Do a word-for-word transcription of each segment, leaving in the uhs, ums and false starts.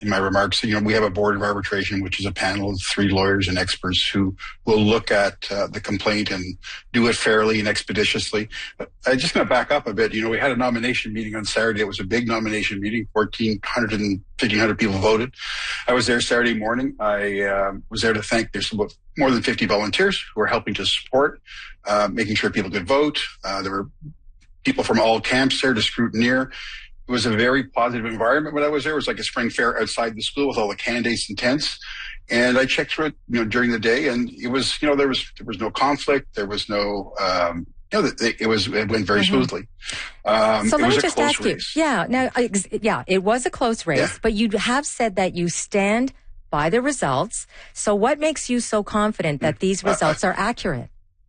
in my remarks, you know, we have a board of arbitration, which is a panel of three lawyers and experts who will look at uh, the complaint and do it fairly and expeditiously. I'm just going to back up a bit. You know, we had a nomination meeting on Saturday. It was a big nomination meeting. fourteen hundred and fifteen hundred people voted. I was there Saturday morning. I uh, was there to thank, there's about more than fifty volunteers who are helping to support, uh, making sure people could vote. Uh, there were people from all camps there to scrutineer. It was a very positive environment when I was there. It was like a spring fair outside the school with all the candidates and tents. And I checked through it, you know, during the day, and it was, you know, there was there was no conflict. There was no, um, you know, it, it was it went very mm-hmm. smoothly. Um, so it let was me a just close ask race. you, yeah, now, yeah, it was a close race, Yeah. but you have said that you stand by the results. So what makes you so confident that these results uh, are accurate?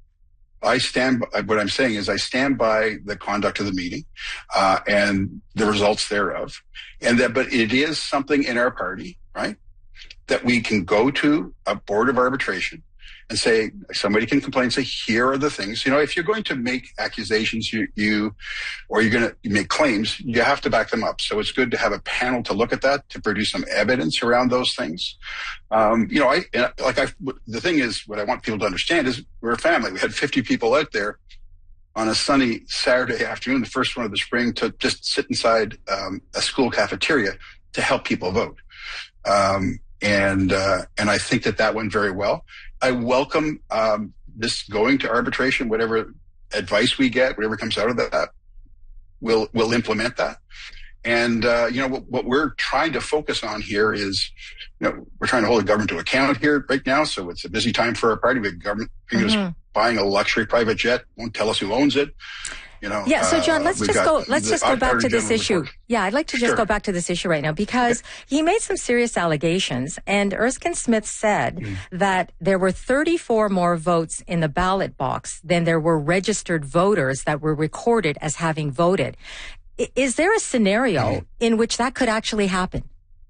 I stand by, what I'm saying is I stand by the conduct of the meeting, uh, and the results thereof. And that, but it is something in our party, right, that we can go to a board of arbitration and say, somebody can complain and say, here are the things. You know, if you're going to make accusations, you, you or you're going to make claims, you have to back them up. So it's good to have a panel to look at that, to produce some evidence around those things. Um, you know, I, like I, the thing is, what I want people to understand is we're a family. We had fifty people out there on a sunny Saturday afternoon, the first one of the spring, to just sit inside, um, a school cafeteria to help people vote. Um, and, uh, and I think that that went very well. I welcome um, this going to arbitration. Whatever advice we get, whatever comes out of that, we'll we'll implement that. And uh, you know what, what we're trying to focus on here is, you know, we're trying to hold the government to account here right now. So it's a busy time for our party. We have government mm-hmm. buying a luxury private jet. Won't tell us who owns it. You know, yeah. So John, let's uh, just go. Let's just go back to this issue. Report. Yeah, I'd like to just sure. go back to this issue right now because okay. he made some serious allegations, and Erskine Smith said mm. that there were thirty-four more votes in the ballot box than there were registered voters that were recorded as having voted. I- is there a scenario mm. in which that could actually happen?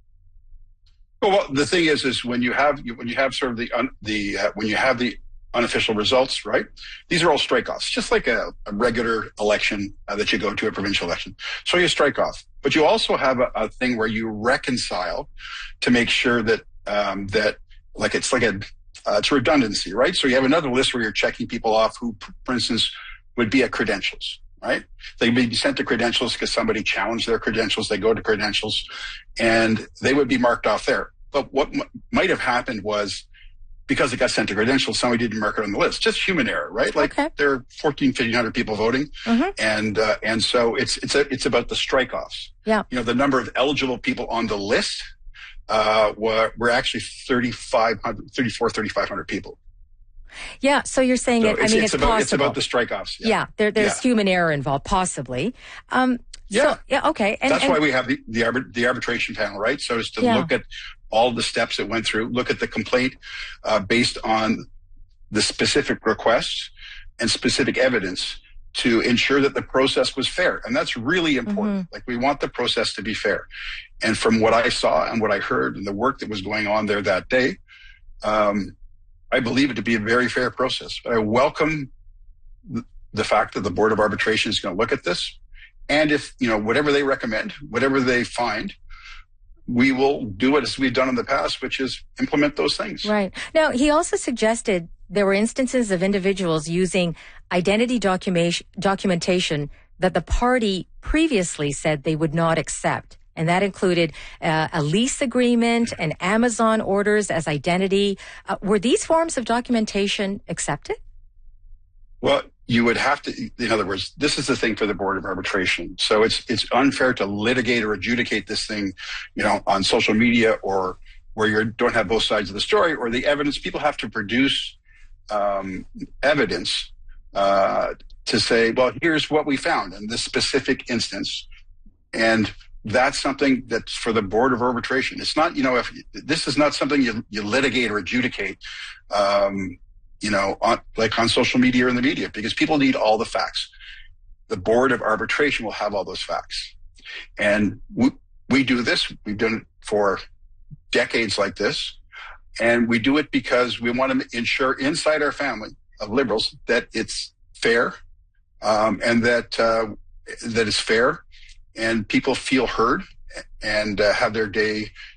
Well, the thing is, is when you have when you have sort of the un, the uh, when you have the unofficial results, right? These are all strike-offs, just like a, a regular election uh, that you go to, a provincial election. So you strike off, but you also have a, a thing where you reconcile to make sure that um, that like it's like a uh, it's redundancy, right? So you have another list where you're checking people off who, for instance, would be at credentials, right? They'd be sent to credentials because somebody challenged their credentials. They go to credentials, and they would be marked off there. But what m- might have happened was, because it got sent to credentials, somebody didn't mark it on the list. Just human error, right? Like okay. there are fourteen, fifteen hundred people voting. Mm-hmm. And, uh, and so it's, it's, a, it's about the strike-offs. Yeah. You know, the number of eligible people on the list, uh, were, were actually thirty-five hundred, thirty-four, thirty-five hundred people. Yeah. So you're saying so it, I mean, it's, it's about, possible. It's about the strike-offs. Yeah. yeah there, there's yeah. human error involved, possibly. Um, yeah. So, yeah. Okay. And, That's and, why we have the, the, arbit- the arbitration panel, right? So it's to yeah. look at all the steps it went through, look at the complaint uh, based on the specific requests and specific evidence to ensure that the process was fair. And that's really important. Mm-hmm. Like we want the process to be fair. And from what I saw and what I heard and the work that was going on there that day, um, I believe it to be a very fair process. But I welcome th- the fact that the Board of Arbitration is going to look at this. And if, you know, whatever they recommend, whatever they find, we will do it as we've done in the past, which is implement those things. Right. Now, he also suggested there were instances of individuals using identity documentation, documentation that the party previously said they would not accept. And that included uh, a lease agreement and Amazon orders as identity. Uh, were these forms of documentation accepted? Well, you would have to, in other words, this is the thing for the Board of Arbitration. So it's it's unfair to litigate or adjudicate this thing, you know, on social media or where you don't have both sides of the story or the evidence. People have to produce um, evidence uh, to say, well, here's what we found in this specific instance. And that's something that's for the Board of Arbitration. It's not, you know, if this is not something you, you litigate or adjudicate, um, you know, on, like on social media or in the media, because people need all the facts. The Board of Arbitration will have all those facts. And we, we do this. We've done it for decades like this. And we do it because we want to ensure inside our family of Liberals that it's fair, um, and that, uh, that it's fair and people feel heard and uh, have their day